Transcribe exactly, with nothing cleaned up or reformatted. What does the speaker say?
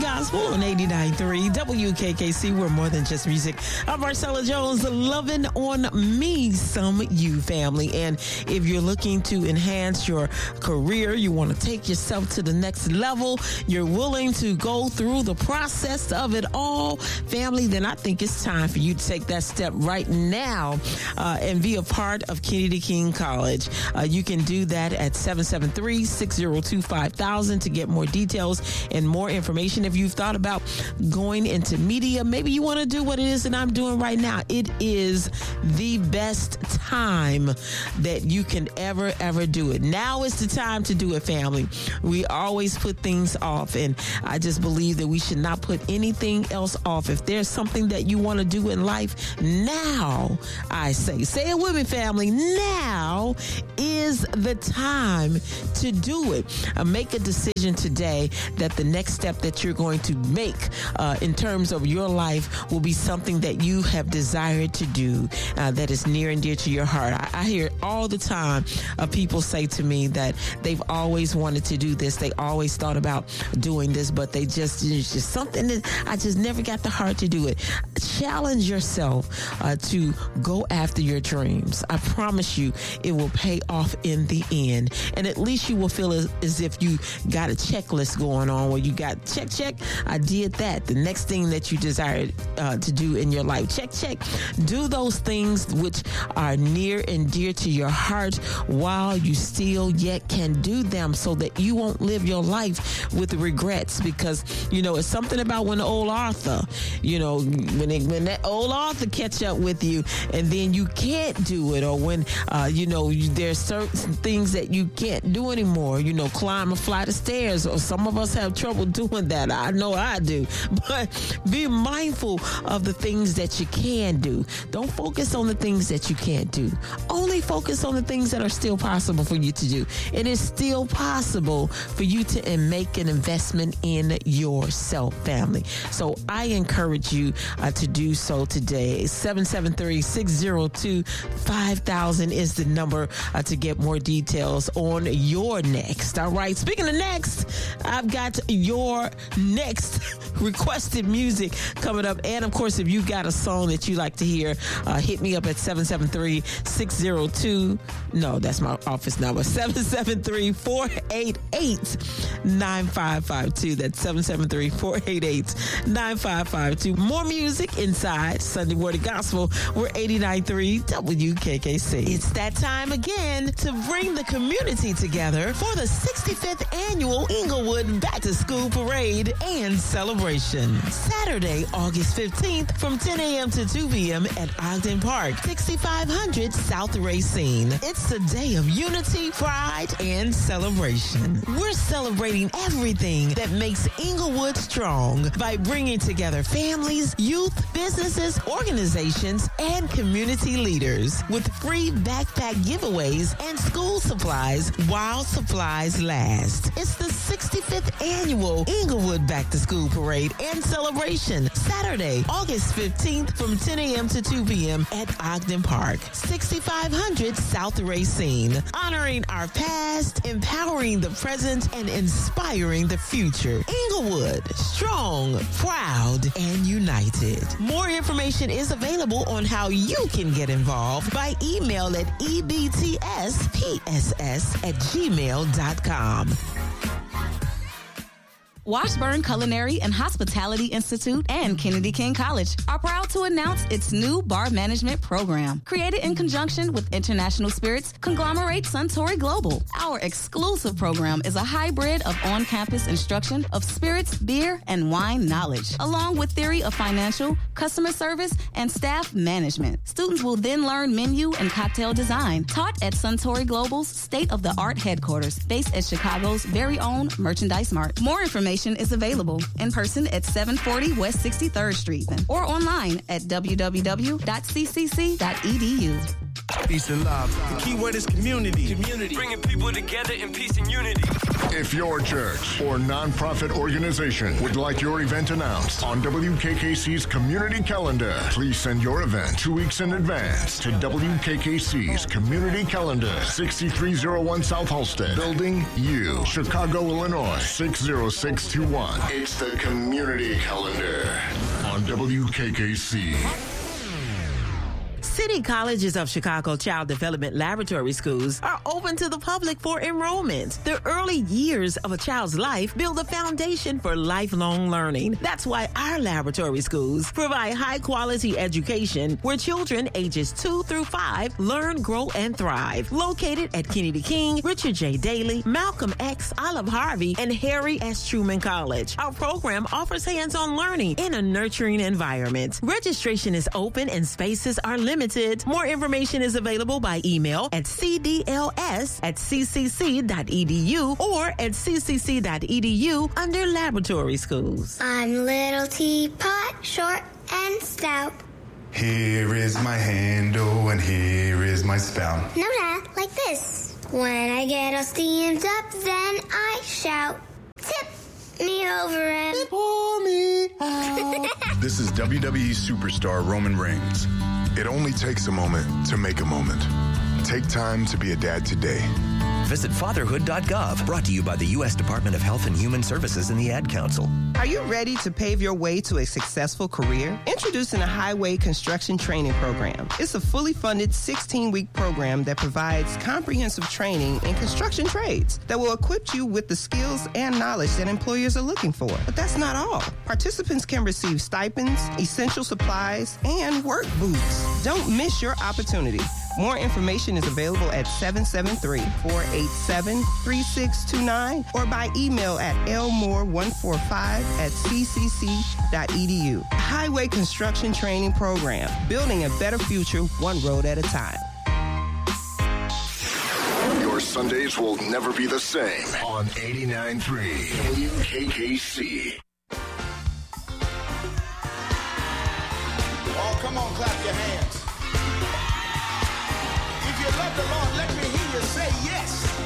Gospel on eighty-nine point three W K K C. We're more than just music. I'm Marcella Jones, loving on me some you, family. And if you're looking to enhance your career, you want to take yourself to the next level, you're willing to go through the process of it all, family, then I think it's time for you to take that step right now uh, and be a part of Kennedy King College. Uh, you can do that at seven seven three, six zero two, five thousand to get more details and more information. If you've thought about going into media, maybe you want to do what it is that I'm doing right now. It is the best time that you can ever, ever do it. Now is the time to do it, family. We always put things off, and I just believe that we should not put anything else off. If there's something that you want to do in life, now, I say, say it with me, family, now is the time to do it. Uh, make a decision today that the next step that you're going to make uh, in terms of your life will be something that you have desired to do, uh, that is near and dear to your heart. I, I hear all the time uh, people say to me that they've always wanted to do this. They always thought about doing this, but they just, it's just something that I just never got the heart to do it. Challenge yourself uh, to go after your dreams. I promise you it will pay off in the end. And at least you will feel as, as if you got a checklist going on where you got check, check, I did that. The next thing that you desire uh, to do in your life, check, check. Do those things which are near and dear to your heart while you still yet can do them, so that you won't live your life with regrets. Because, you know, it's something about when old Arthur, you know, when, it, when that old Arthur catch up with you and then you can't do it, or when, uh, you know, you, there's certain things that you can't do anymore, you know, climb a flight of stairs, or some of us have trouble doing that. I know I do. But be mindful of the things that you can do. Don't focus on the things that you can't do. Only focus on the things that are still possible for you to do. It is still possible for you to make an investment in yourself, family. So I encourage you uh, to do so today. seven seven three, six zero two, five thousand is the number uh, to get more details on your next. All right. Speaking of next, I've got your next requested music coming up. And of course, if you got a song that you like to hear, uh, hit me up at seven seven three, six zero two. No, that's my office number. seven seven three, four eight eight, nine five five two. That's seven seven three, four eight eight, nine five five two. More music inside Sunday Morning Gospel. We're eighty-nine point three W K K C. It's that time again to bring the community together for the sixty-fifth annual Inglewood Back to School Parade and Celebration. Saturday, August fifteenth from ten a.m. to two p.m. at Ogden Park, sixty-five hundred South Racine. It's a day of unity, pride, and celebration. We're celebrating everything that makes Inglewood strong by bringing together families, youth, businesses, organizations, and community leaders with free backpack giveaways and school supplies while supplies last. It's the sixty-fifth annual Inglewood Back to School Parade and Celebration, Saturday, August fifteenth from ten a.m. to two p.m. at Ogden Park, sixty-five hundred South Racine. Honoring our past, empowering the present, and inspiring the future. Inglewood, strong, proud, and united. More information is available on how you can get involved by email at e b t s p s s at gmail dot com. Washburn Culinary and Hospitality Institute and Kennedy King College are proud to announce its new bar management program. Created in conjunction with International Spirits conglomerate Suntory Global. Our exclusive program is a hybrid of on-campus instruction of spirits, beer, and wine knowledge, along with theory of financial, customer service, and staff management. Students will then learn menu and cocktail design, taught at Suntory Global's state-of-the-art headquarters, based at Chicago's very own Merchandise Mart. More information is available in person at seven forty West sixty-third Street or online at w w w dot c c c dot e d u. Peace and love. The key word is community. Community. Bringing people together in peace and unity. If your church or nonprofit organization would like your event announced on W K K C's community calendar, please send your event two weeks in advance to W K K C's community calendar, sixty-three oh one South Halsted, Building U, Chicago, Illinois, six oh six two one. It's the community calendar on W K K C. City Colleges of Chicago Child Development Laboratory Schools are open to the public for enrollment. The early years of a child's life build a foundation for lifelong learning. That's why our laboratory schools provide high-quality education where children ages two through five learn, grow, and thrive. Located at Kennedy King, Richard J. Daley, Malcolm X, Olive Harvey, and Harry S. Truman College. Our program offers hands-on learning in a nurturing environment. Registration is open and spaces are limited. More information is available by email at c d l s at c c c dot e d u or at c c c dot e d u under laboratory schools. I'm Little Teapot, short and stout. Here is my handle and here is my spout. No, Dad, like this. When I get all steamed up, then I shout, tip me over and pour me out. This is W W E superstar Roman Reigns. It only takes a moment to make a moment. Take time to be a dad today. Visit fatherhood dot gov. Brought to you by the U S Department of Health and Human Services and the Ad Council. Are you ready to pave your way to a successful career? Introducing a Highway Construction Training Program. It's a fully funded sixteen-week program that provides comprehensive training in construction trades that will equip you with the skills and knowledge that employers are looking for. But that's not all. Participants can receive stipends, essential supplies, and work boots. Don't miss your opportunity. More information is available at seven seven three, four eight seven, three six two nine or by email at elmore one four five at c c c dot e d u. Highway Construction Training Program, building a better future one road at a time. Your Sundays will never be the same on eighty-nine point three W K K C. Oh, come on, clap your hands. If you love the Lord, let me hear you say yes.